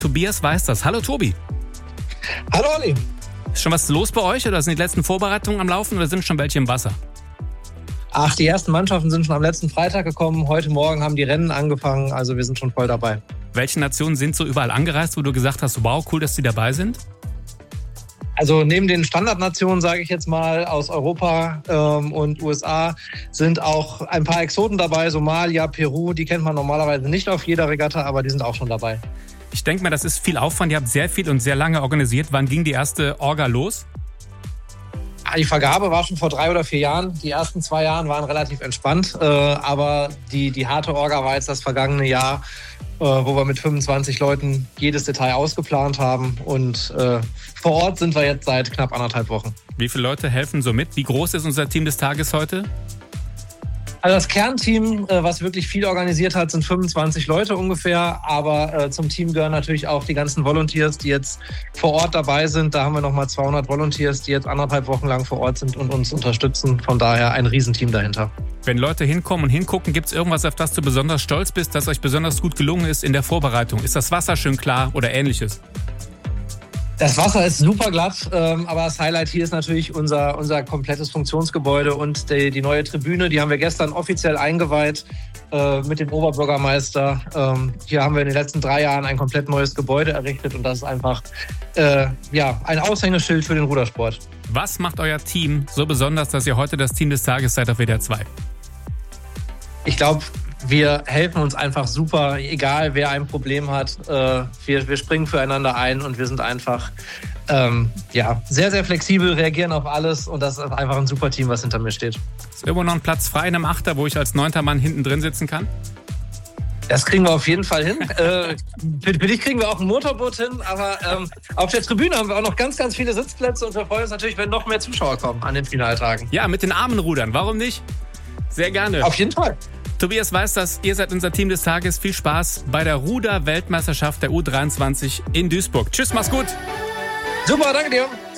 Tobias weiß das. Hallo Tobi. Hallo Olli. Ist schon was los bei euch oder sind die letzten Vorbereitungen am Laufen oder sind schon welche im Wasser? Ach, die ersten Mannschaften sind schon am letzten Freitag gekommen. Heute Morgen haben die Rennen angefangen, also wir sind schon voll dabei. Welche Nationen sind so überall angereist, wo du gesagt hast, wow, cool, dass die dabei sind? Also neben den Standardnationen, sage ich jetzt mal, aus Europa und USA sind auch ein paar Exoten dabei. Somalia, Peru, die kennt man normalerweise nicht auf jeder Regatta, aber die sind auch schon dabei. Ich denke mal, das ist viel Aufwand. Ihr habt sehr viel und sehr lange organisiert. Wann ging die erste Orga los? Die Vergabe war schon vor 3 oder 4 Jahren. Die ersten 2 Jahre waren relativ entspannt, aber die harte Orga war jetzt das vergangene Jahr, wo wir mit 25 Leuten jedes Detail ausgeplant haben. Und vor Ort sind wir jetzt seit knapp 1,5 Wochen. Wie viele Leute helfen so mit? Wie groß ist unser Team des Tages heute? Also das Kernteam, was wirklich viel organisiert hat, sind 25 Leute ungefähr. Aber zum Team gehören natürlich auch die ganzen Volunteers, die jetzt vor Ort dabei sind. Da haben wir nochmal 200 Volunteers, die jetzt 1,5 Wochen lang vor Ort sind und uns unterstützen. Von daher ein Riesenteam dahinter. Wenn Leute hinkommen und hingucken, gibt es irgendwas, auf das du besonders stolz bist, das euch besonders gut gelungen ist in der Vorbereitung? Ist das Wasser schön klar oder ähnliches? Das Wasser ist super glatt, aber das Highlight hier ist natürlich unser komplettes Funktionsgebäude und die neue Tribüne. Die haben wir gestern offiziell eingeweiht mit dem Oberbürgermeister. Hier haben wir in den letzten 3 Jahren ein komplett neues Gebäude errichtet und das ist einfach ein Aushängeschild für den Rudersport. Was macht euer Team so besonders, dass ihr heute das Team des Tages seid auf WDR 2? Ich glaube, wir helfen uns einfach super, egal wer ein Problem hat. Wir springen füreinander ein und wir sind einfach sehr, sehr flexibel, reagieren auf alles und das ist einfach ein super Team, was hinter mir steht. Ist irgendwo noch ein Platz frei in einem Achter, wo ich als 9. Mann hinten drin sitzen kann? Das kriegen wir auf jeden Fall hin. Für dich kriegen wir auch ein Motorboot hin, aber auf der Tribüne haben wir auch noch ganz, ganz viele Sitzplätze und wir freuen uns natürlich, wenn noch mehr Zuschauer kommen an den Finaltagen. Ja, mit den Armen rudern, warum nicht? Sehr gerne. Auf jeden Fall. Tobias weiß das, ihr seid unser Team des Tages. Viel Spaß bei der Ruder-Weltmeisterschaft der U23 in Duisburg. Tschüss, mach's gut. Super, danke dir.